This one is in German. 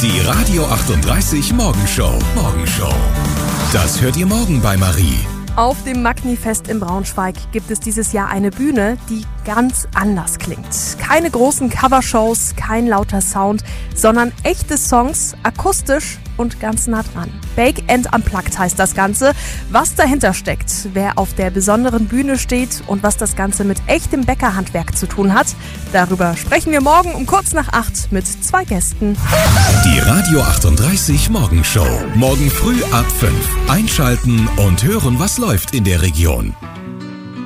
Die Radio 38 Morgenshow. Das hört ihr morgen bei Marie. Auf dem Magni-Fest in Braunschweig gibt es dieses Jahr eine Bühne, die ganz anders klingt. Keine großen Covershows, kein lauter Sound, sondern echte Songs, akustisch und ganz nah dran. Bake and Unplugged heißt das Ganze. Was dahinter steckt, wer auf der besonderen Bühne steht und was das Ganze mit echtem Bäckerhandwerk zu tun hat, darüber sprechen wir morgen um kurz nach 8 mit 2 Gästen. Die Radio 38 Morgenshow. Morgen früh ab 5. Einschalten und hören, was läuft in der Region.